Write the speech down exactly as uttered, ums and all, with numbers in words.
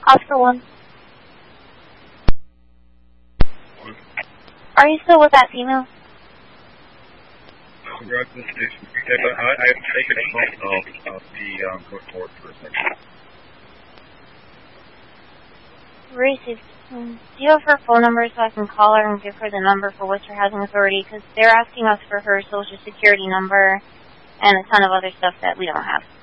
Oscar one. Are you still with that female? We're at the station. Okay, but I, I have to take a phone of the um, go forward for a second. Racist. Do you have her phone number so I can call her and give her the number for Worcester Housing Authority? Because they're asking us for her social security number and a ton of other stuff that we don't have.